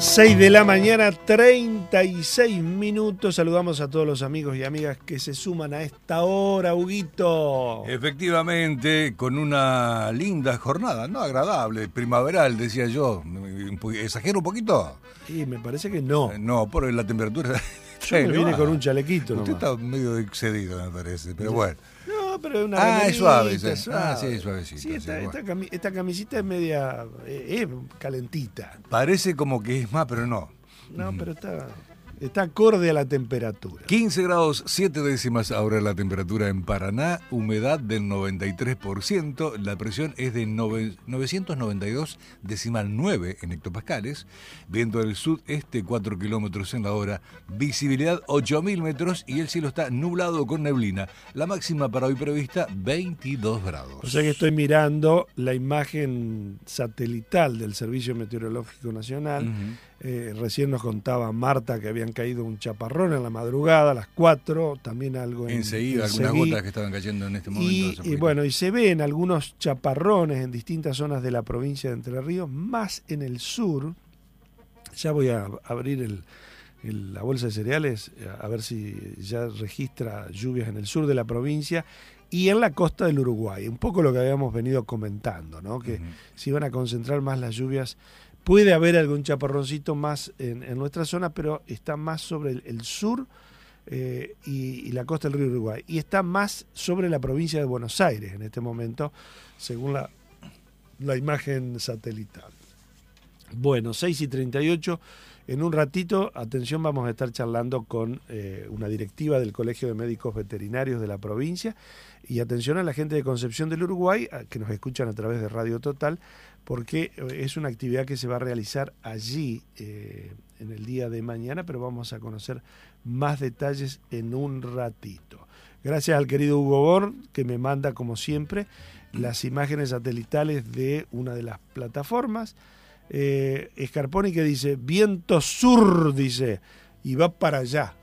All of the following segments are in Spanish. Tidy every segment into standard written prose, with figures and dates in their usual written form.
6 de la mañana, 36 minutos. Saludamos a todos los amigos y amigas que se suman a esta hora, Huguito. Efectivamente, con una linda jornada, no agradable, primaveral, decía yo. ¿Exagero un poquito? Sí, me parece que no. No, por la temperatura. Yo me vine con un chalequito. Usted nomás. está medio excedido, me parece, pero bueno. No, pero es una es suave. suave. Sí, suavecito. Sí, bueno. esta camisita es media... es calentita. Parece como que es más, pero no. No, pero está acorde a la temperatura. 15 grados 7 décimas ahora la temperatura en Paraná, humedad del 93%, la presión es de 992,9 en hectopascales, viento del sudeste 4 kilómetros en la hora, visibilidad 8.000 metros y el cielo está nublado con neblina. La máxima para hoy prevista 22 grados. O sea que estoy mirando la imagen satelital del Servicio Meteorológico Nacional. Recién nos contaba Marta que habían caído un chaparrón en la madrugada a las 4, también algo enseguida, algunas gotas que estaban cayendo en este momento. Y bueno, y se ven algunos chaparrones en distintas zonas de la provincia de Entre Ríos, más en el sur. Ya voy a abrir la bolsa de cereales, a ver si ya registra lluvias en el sur de la provincia y en la costa del Uruguay. Un poco lo que habíamos venido comentando, ¿no? Que se iban a concentrar más las lluvias. Puede haber algún chaparroncito más en nuestra zona, pero está más sobre el sur y la costa del río Uruguay. Y está más sobre la provincia de Buenos Aires en este momento, según la imagen satelital. Bueno, 6:38. En un ratito, atención, vamos a estar charlando con una directiva del Colegio de Médicos Veterinarios de la provincia. Y atención a la gente de Concepción del Uruguay, que nos escuchan a través de Radio Total, porque es una actividad que se va a realizar allí en el día de mañana, pero vamos a conocer más detalles en un ratito. Gracias al querido Hugo Born, que me manda, como siempre, las imágenes satelitales de una de las plataformas. Scarponi que dice, viento sur, dice, y va para allá.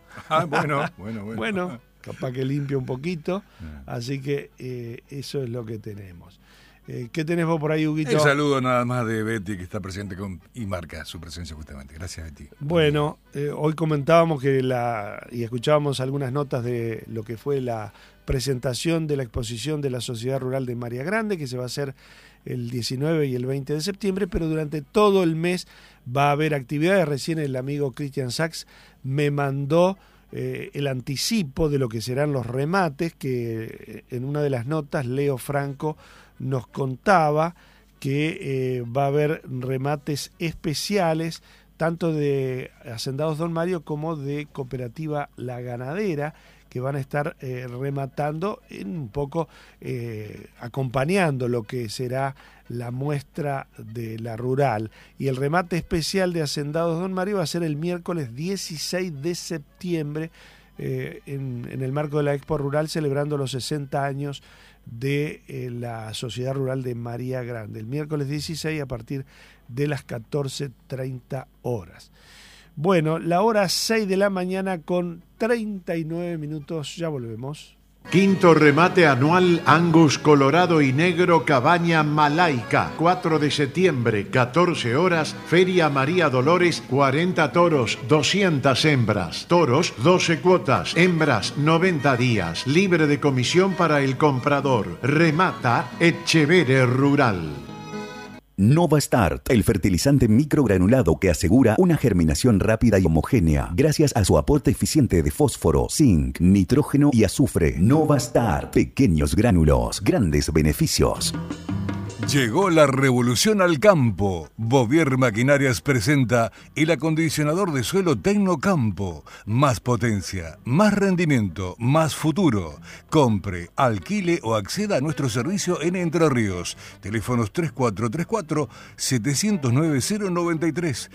Bueno, capaz que limpia un poquito, así que eso es lo que tenemos. ¿Qué tenés vos por ahí, Huguito? El saludo nada más de Betty, que está presente y marca su presencia justamente. Gracias, Betty. Bueno, hoy comentábamos y escuchábamos algunas notas de lo que fue la presentación de la exposición de la Sociedad Rural de María Grande, que se va a hacer el 19 y el 20 de septiembre, pero durante todo el mes va a haber actividades. Recién el amigo Cristian Sachs me mandó el anticipo de lo que serán los remates, que en una de las notas Leo Franco nos contaba que va a haber remates especiales tanto de Hacendados Don Mario como de Cooperativa La Ganadera, que van a estar rematando un poco acompañando lo que será la muestra de la rural. Y el remate especial de Hacendados Don Mario va a ser el miércoles 16 de septiembre en el marco de la Expo Rural, celebrando los 60 años de la Sociedad Rural de María Grande, el miércoles 16 a partir de las 14:30 horas. Bueno, la hora 6 de la mañana con 39 minutos, ya volvemos. Quinto remate anual Angus Colorado y Negro Cabaña Malaica, 4 de septiembre, 14 horas, Feria María Dolores, 40 toros, 200 hembras, toros, 12 cuotas, hembras, 90 días, libre de comisión para el comprador. Remata Etchevere Rural. Novastart, el fertilizante microgranulado que asegura una germinación rápida y homogénea gracias a su aporte eficiente de fósforo, zinc, nitrógeno y azufre. Novastart, pequeños gránulos, grandes beneficios. Llegó la revolución al campo. Bovier Maquinarias presenta el acondicionador de suelo Tecnocampo. Más potencia, más rendimiento, más futuro. Compre, alquile o acceda a nuestro servicio en Entre Ríos. Teléfonos 3434-709-093,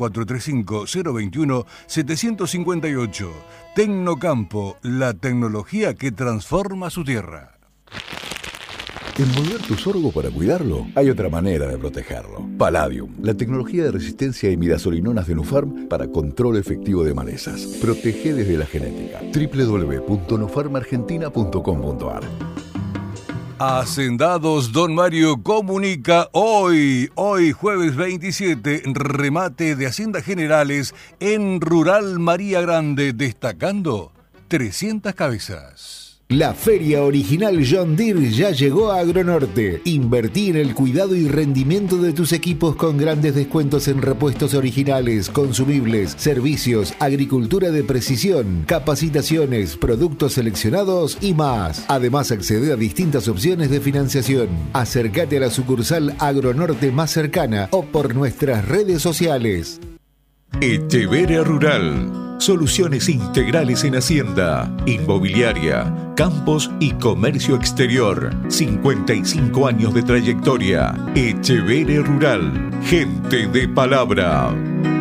3435-021-758. Tecnocampo, la tecnología que transforma su tierra. Envolver tu sorgo para cuidarlo, hay otra manera de protegerlo. Palladium, la tecnología de resistencia a imidazolinonas de Nufarm para control efectivo de malezas. Protege desde la genética. www.nufarmargentina.com.ar. Hacendados Don Mario comunica hoy jueves 27, remate de Haciendas Generales en Rural María Grande, destacando 300 cabezas. La feria original John Deere ya llegó a Agronorte. Invertí en el cuidado y rendimiento de tus equipos con grandes descuentos en repuestos originales, consumibles, servicios, agricultura de precisión, capacitaciones, productos seleccionados y más. Además, accede a distintas opciones de financiación. Acércate a la sucursal Agronorte más cercana o por nuestras redes sociales. Echeverria Rural. Soluciones integrales en hacienda, inmobiliaria, campos y comercio exterior. 55 años de trayectoria. Echeverria Rural. Gente de palabra.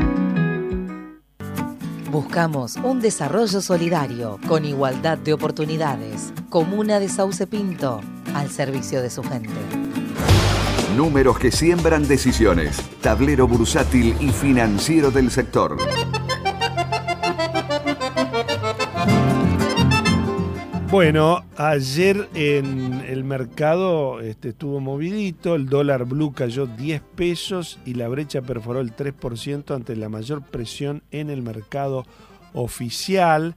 Buscamos un desarrollo solidario con igualdad de oportunidades. Comuna de Sauce Pinto, al servicio de su gente. Números que siembran decisiones. Tablero bursátil y financiero del sector. Bueno, ayer en el mercado estuvo movidito, el dólar blue cayó 10 pesos y la brecha perforó el 3% ante la mayor presión en el mercado oficial.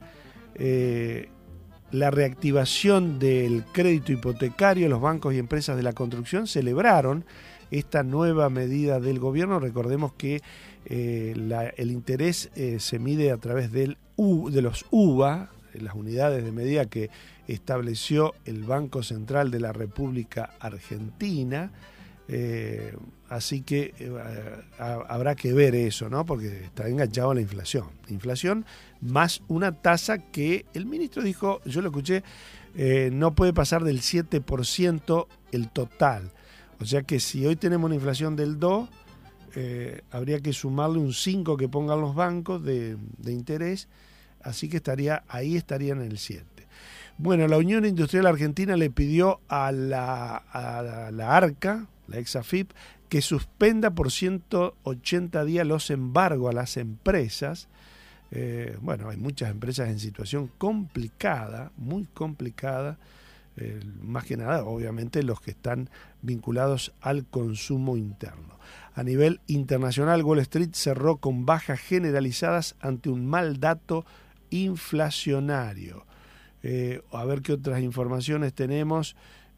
La reactivación del crédito hipotecario, los bancos y empresas de la construcción celebraron esta nueva medida del gobierno. Recordemos que el interés se mide a través de los UVA, las unidades de medida que estableció el Banco Central de la República Argentina, así que habrá que ver eso, ¿no? Porque está enganchado a la inflación. Inflación más una tasa que el ministro dijo, yo lo escuché, no puede pasar del 7% el total. O sea que si hoy tenemos una inflación del 2%, habría que sumarle un 5% que pongan los bancos de interés. Así que estarían en el 7. Bueno, la Unión Industrial Argentina le pidió a la ARCA, la ex-AFIP, que suspenda por 180 días los embargos a las empresas. Hay muchas empresas en situación complicada, muy complicada, más que nada, obviamente, los que están vinculados al consumo interno. A nivel internacional, Wall Street cerró con bajas generalizadas ante un mal dato inflacionario. A ver qué otras informaciones tenemos.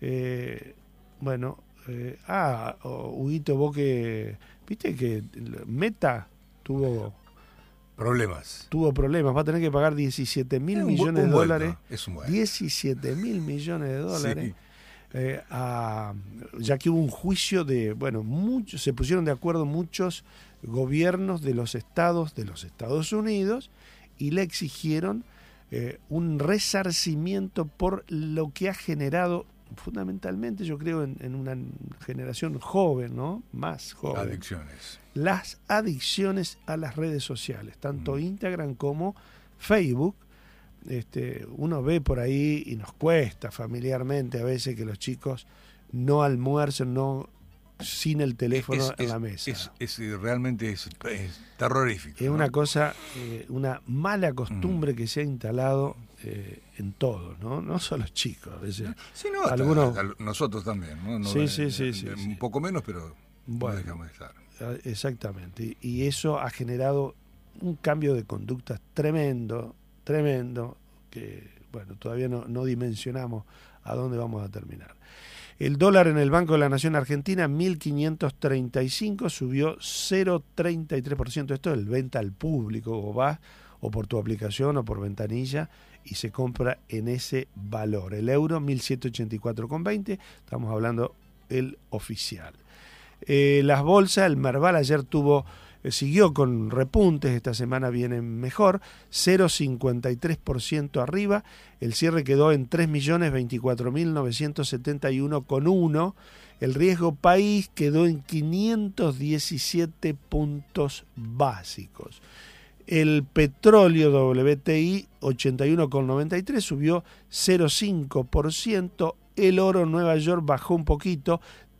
Huguito, vos que viste que Meta tuvo problemas, va a tener que pagar 17 mil millones de dólares. Es un 17 mil millones de dólares. Sí. Ya que hubo un juicio se pusieron de acuerdo muchos gobiernos de los estados Unidos y le exigieron un resarcimiento por lo que ha generado fundamentalmente, yo creo, en una generación joven, ¿no? Más joven. Adicciones. Las adicciones a las redes sociales, tanto Instagram como Facebook. Uno ve por ahí y nos cuesta familiarmente a veces que los chicos no almuercen sin el teléfono en la mesa. Realmente es terrorífico. Es una cosa, una mala costumbre que se ha instalado en todos, ¿no? solo chicos. A veces. Sí, nosotros también, ¿no? Sí. Un poco menos, pero bueno, no dejamos de estar. Exactamente. Y eso ha generado un cambio de conducta tremendo, que todavía no dimensionamos a dónde vamos a terminar. El dólar en el Banco de la Nación Argentina, 1.535, subió 0,33%. Esto es el venta al público, o vas o por tu aplicación o por ventanilla y se compra en ese valor. El euro, 1.784,20, estamos hablando el oficial. Las bolsas, el Merval ayer siguió con repuntes, esta semana viene mejor, 0,53% arriba, el cierre quedó en 3.024.971,1, el riesgo país quedó en 517 puntos básicos. El petróleo WTI 81,93 subió 0,5%, el oro Nueva York bajó un poquito,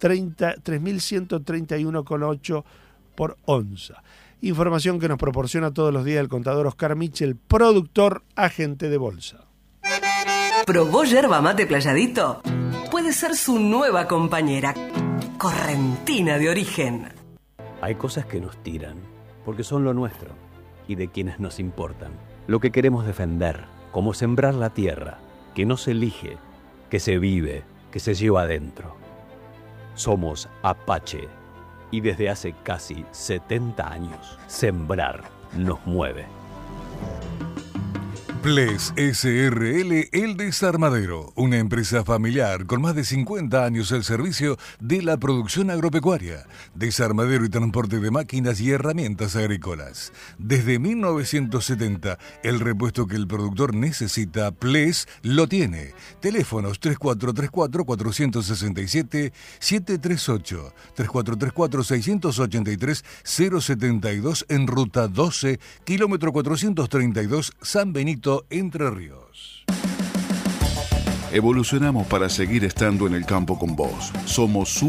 3.131,8 por onza. Información que nos proporciona todos los días el contador Oscar Michel, productor, agente de bolsa. ¿Probó yerba mate Playadito? Puede puede ser su nueva compañera, correntina de origen. Hay cosas que nos tiran, porque son lo nuestro y de quienes nos importan. Lo que queremos defender, como sembrar la tierra, que no se elige, que se vive, que se lleva adentro. Somos Apache y desde hace casi 70 años, sembrar nos mueve. Ples SRL El Desarmadero, una empresa familiar con más de 50 años al servicio de la producción agropecuaria, desarmadero y transporte de máquinas y herramientas agrícolas. Desde 1970, el repuesto que el productor necesita, Ples lo tiene. Teléfonos 3434-467-738, 3434-683-072 en ruta 12, kilómetro 432, San Benito, Entre Ríos. Evolucionamos para seguir estando en el campo con vos. Somos